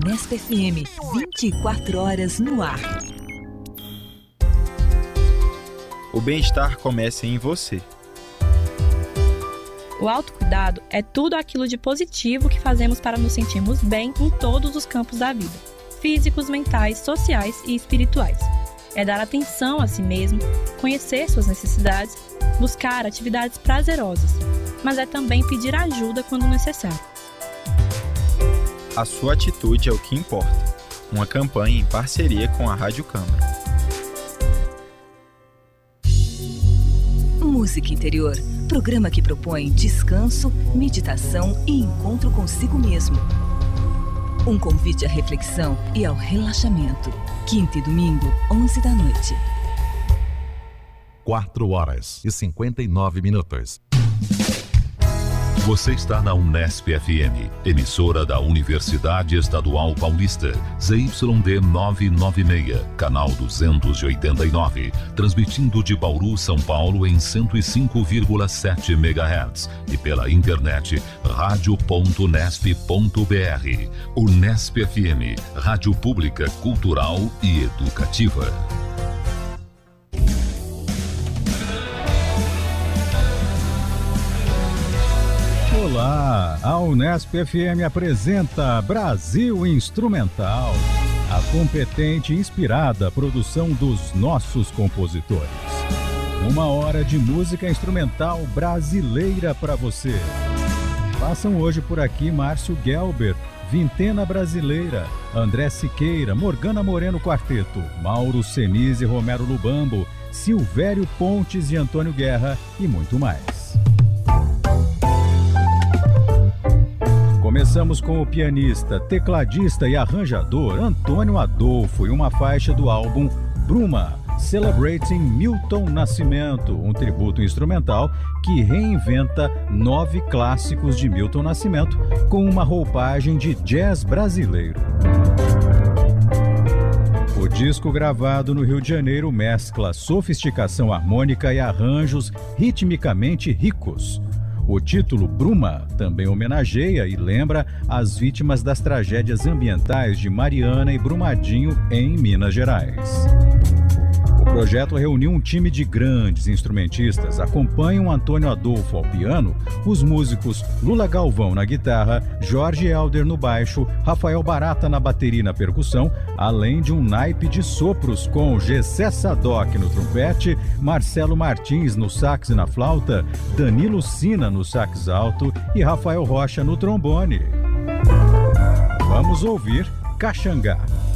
Unesp FM, 24 horas no ar. O bem-estar começa em você. O autocuidado é tudo aquilo de positivo que fazemos para nos sentirmos bem em todos os campos da vida, físicos, mentais, sociais e espirituais. É dar atenção a si mesmo, conhecer suas necessidades, buscar atividades prazerosas, mas é também pedir ajuda quando necessário. A sua atitude é o que importa. Uma campanha em parceria com a Rádio Câmara. Música Interior, programa que propõe descanso, meditação e encontro consigo mesmo. Um convite à reflexão e ao relaxamento. Quinta e domingo, 11 da noite. 4h59. Você está na Unesp FM, emissora da Universidade Estadual Paulista, ZYD 996, canal 289, transmitindo de Bauru, São Paulo em 105,7 MHz e pela internet radio.unesp.br. Unesp FM, rádio pública, cultural e educativa. Olá, a Unesp FM apresenta Brasil Instrumental, a competente e inspirada produção dos nossos compositores. 1 hora de música instrumental brasileira para você. Passam hoje por aqui Márcio Gelber, Vintena Brasileira, André Siqueira, Morgana Moreno Quarteto, Mauro Senise e Romero Lubambo, Silvério Pontes e Antônio Guerra e muito mais. Começamos com o pianista, tecladista e arranjador Antônio Adolfo e uma faixa do álbum Bruma, Celebrating Milton Nascimento, um tributo instrumental que reinventa 9 clássicos de Milton Nascimento com uma roupagem de jazz brasileiro. O disco, gravado no Rio de Janeiro, mescla sofisticação harmônica e arranjos ritmicamente ricos. O título Bruma também homenageia e lembra as vítimas das tragédias ambientais de Mariana e Brumadinho em Minas Gerais. O projeto reuniu um time de grandes instrumentistas. Acompanham Antônio Adolfo ao piano, os músicos Lula Galvão na guitarra, Jorge Helder no baixo, Rafael Barata na bateria e na percussão, além de um naipe de sopros com Gessé Sadoc no trompete, Marcelo Martins no sax e na flauta, Danilo Sina no sax alto e Rafael Rocha no trombone. Vamos ouvir Caxangá.